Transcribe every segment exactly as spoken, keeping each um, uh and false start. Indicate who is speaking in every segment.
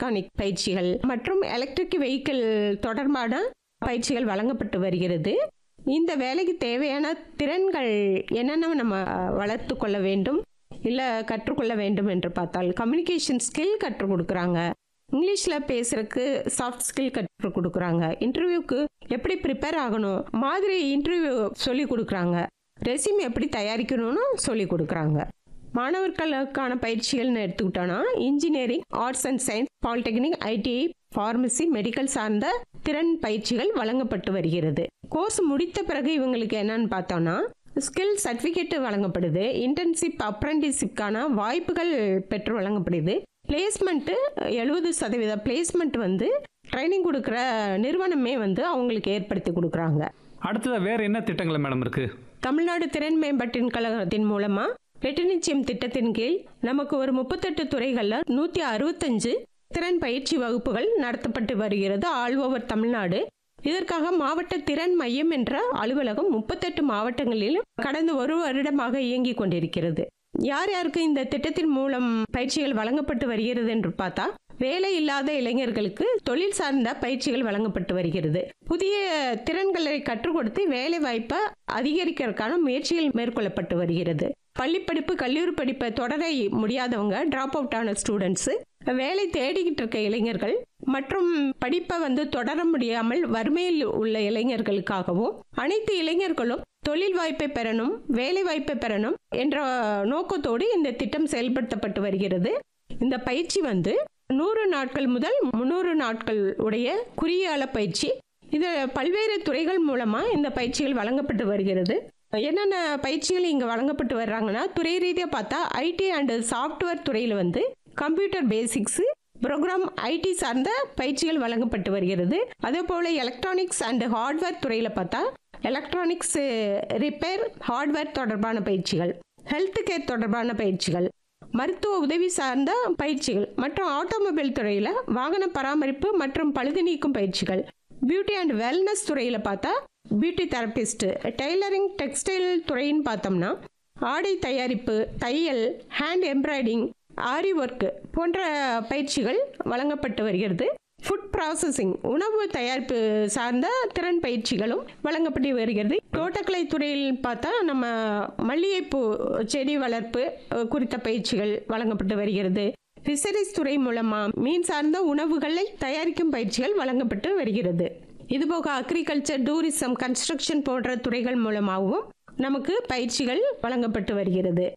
Speaker 1: Mechanic பயிற்சிகள் மற்றும் electric vehicle தொடர்பான பயிற்சிகள் வழங்கப்பட்டு வருகிறது. இந்த வேலைக்கு தேவையான திறன்கள் என்னென்ன நம்ம வளர்த்து கொள்ள வேண்டும் இல்லை கற்றுக்கொள்ள வேண்டும் என்று பார்த்தால் கம்யூனிகேஷன் ஸ்கில் கற்றுக் கொடுக்குறாங்க, இங்கிலீஷில் பேசுறதுக்கு சாஃப்ட் ஸ்கில் கற்றுக் கொடுக்குறாங்க, இன்டர்வியூக்கு எப்படி ப்ரிப்பேர் ஆகணும் மாதிரி இன்டர்வியூ சொல்லி கொடுக்குறாங்க, ரெஸ்யூம் எப்படி தயாரிக்கணும்னு சொல்லி கொடுக்குறாங்க. மாணவர்களுக்கான பயிற்சிகள்னு எடுத்துக்கிட்டோன்னா engineering, arts and science, polytechnic, ITI, pharmacy, medical சார்ந்த திறன் பயிற்சிகள் வழங்கப்பட்டு வருகிறது. கோர்ஸ் முடித்த பிறகு இவங்களுக்கு என்னன்னு பார்த்தோம்னா ஸ்கில் சர்டிஃபிகேட் வழங்கப்படுது, இன்டர்ன்ஷிப் அப்ரெண்டிஸ்ஷிப்கான வாய்ப்புகள் பெற்று வழங்கப்படுது. பிளேஸ்மெண்ட்டு எழுபது சதவீத பிளேஸ்மெண்ட் வந்து ட்ரைனிங் கொடுக்குற நிறுவனமே வந்து அவங்களுக்கு ஏற்படுத்தி கொடுக்குறாங்க.
Speaker 2: அடுத்தது வேற என்ன திட்டங்கள் மேடம் இருக்கு?
Speaker 1: தமிழ்நாடு திறன் மேம்பாட்டின் கழகத்தின் மூலமா வெற்றி நிச்சயம் திட்டத்தின் கீழ் நமக்கு ஒரு முப்பத்தெட்டு துறைகளில் நூற்றி அறுபத்தஞ்சு திறன் பயிற்சி வகுப்புகள் நடத்தப்பட்டு வருகிறது ஆல் ஓவர் தமிழ்நாடு. இதற்காக மாவட்ட திறன் மையம் என்ற அலுவலகம் முப்பத்தெட்டு மாவட்டங்களிலும் கடந்த ஒரு வருடமாக இயங்கி கொண்டிருக்கிறது. யார் யாருக்கு இந்த திட்டத்தின் மூலம் பயிற்சிகள் வழங்கப்பட்டு வருகிறது என்று பார்த்தா வேலை இல்லாத இளைஞர்களுக்கு தொழில் சார்ந்த பயிற்சிகள் வழங்கப்பட்டு வருகிறது. புதிய திறன்களை கற்றுக் கொடுத்து வேலை வாய்ப்பை அதிகரிக்கிறதுக்கான முயற்சிகள் மேற்கொள்ளப்பட்டு வருகிறது. பள்ளிப்படிப்பு, கல்லூரி படிப்பை தொடர முடியாதவங்க, டிராப் அவுட் ஆன ஸ்டூடெண்ட்ஸு, வேலை தேடிக்கிட்டு இருக்க இளைஞர்கள் மற்றும் படிப்பை வந்து தொடர முடியாமல் வறுமையில் உள்ள இளைஞர்களுக்காகவும் அனைத்து இளைஞர்களும் தொழில் வாய்ப்பை பெறணும், வேலை வாய்ப்பை பெறணும் என்ற நோக்கத்தோடு இந்த திட்டம் செயல்படுத்தப்பட்டு வருகிறது. இந்த பயிற்சி வந்து நூறு நாட்கள் முதல் முன்னூறு நாட்கள் உடைய குறுகிய கால பயிற்சி. இது பல்வேறு துறைகள் மூலமா இந்த பயிற்சிகள் வழங்கப்பட்டு வருகிறது. என்னென்ன பயிற்சிகள் இங்கே வழங்கப்பட்டு வர்றாங்கன்னா துறை ரீதியாக பார்த்தா ஐடி அண்ட் சாஃப்ட்வேர் துறையில் வந்து கம்ப்யூட்டர் பேசிக்ஸு, ப்ரோக்ராம், ஐடி சார்ந்த பயிற்சிகள் வழங்கப்பட்டு வருகிறது. அதே போல் எலக்ட்ரானிக்ஸ் அண்ட் ஹார்ட்வேர் துறையில் பார்த்தா எலக்ட்ரானிக்ஸ் ரிப்பேர், ஹார்ட்வேர் தொடர்பான பயிற்சிகள், ஹெல்த் கேர் தொடர்பான பயிற்சிகள், மருத்துவ உதவி சார்ந்த பயிற்சிகள் மற்றும் ஆட்டோமொபைல் துறையில் வாகன பராமரிப்பு மற்றும் பழுது நீக்கும் பயிற்சிகள், பியூட்டி அண்ட் வெல்னஸ் துறையில் பார்த்தா பியூட்டி தெரபிஸ்ட், டெய்லரிங், டெக்ஸ்டைல் துறைன்னு பார்த்தோம்னா ஆடை தயாரிப்பு, தையல், ஹேண்ட் எம்ப்ராய்டிங், ஆரி ஒர்க் போன்ற பயிற்சிகள் வழங்கப்பட்டு வருகிறது. ஃபுட் ப்ராசஸிங், உணவு தயாரிப்பு சார்ந்த திறன் பயிற்சிகளும் வழங்கப்பட்டு வருகிறது. தோட்டக்கலை துறையில் பார்த்தா நம்ம மல்லிகைப்பூ செடி வளர்ப்பு குறித்த பயிற்சிகள் வழங்கப்பட்டு வருகிறது. ஃபிஷரிஸ் துறை மூலமா மீன் சார்ந்த உணவுகளை தயாரிக்கும் பயிற்சிகள் வழங்கப்பட்டு வருகிறது. இதுபோக அக்ரிகல்ச்சர், டூரிசம், கன்ஸ்ட்ரக்ஷன் போன்ற துறைகள் மூலமாகவும் நமக்கு பயிற்சிகள் வழங்கப்பட்டு வருகிறது.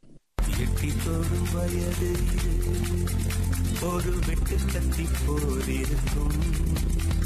Speaker 3: ஒரு வெட்டு கத்தி போரிருக்கும்